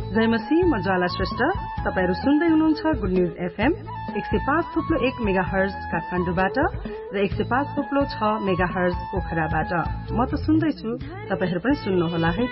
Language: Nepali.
जय मसीह, म ज्वाला श्रेष्ठ। तपाईहरु सुन्दै हुनुहुन्छ गुड न्यूज एफएम 105.1 मेगाहर्ज काठमाडौँबाट र 105.6 मेगाहर्ज पोखराबाट। म त सुन्दैछु, तपाईहरु पनि सुन्नुहोला है